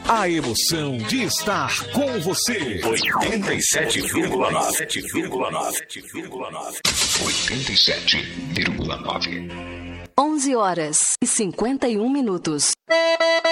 A emoção de estar com você. 87,9. 11 horas e 51 minutos.